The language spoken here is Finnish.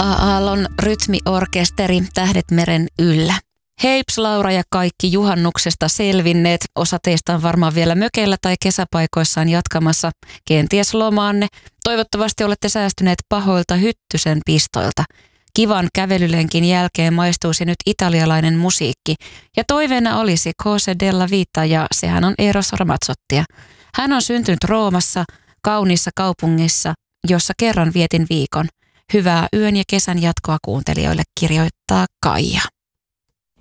Aallon rytmiorkesteri Tähdet meren yllä. Heips, Laura ja kaikki juhannuksesta selvinneet. Osa teistä on varmaan vielä mökeillä tai kesäpaikoissaan jatkamassa kenties lomaanne. Toivottavasti olette säästyneet pahoilta hyttysen pistoilta. Kivan kävelylenkin jälkeen maistuisi nyt italialainen musiikki. Ja toiveena olisi Cose della Vita, ja sehän on Eros Ramazzottia. Hän on syntynyt Roomassa, kauniissa kaupungissa, jossa kerran vietin viikon. Hyvää yön ja kesän jatkoa kuuntelijoille, kirjoittaa Kaija.